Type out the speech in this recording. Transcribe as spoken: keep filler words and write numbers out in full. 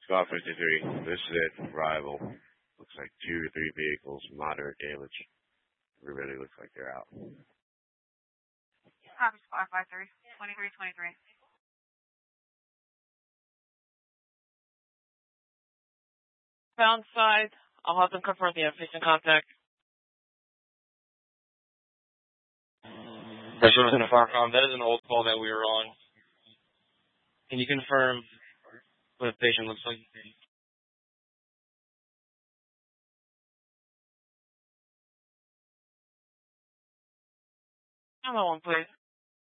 Squad fifty-three, this is it. Rival. Looks like two or three vehicles, moderate damage. Everybody looks like they're out. Copy, Squad five three, twenty-three twenty-three. Found side. I'll have them confirm the efficient contact. That's what I was going to Farcom. That is an old call that we were on. Can you confirm what the patient looks like? Another one, please.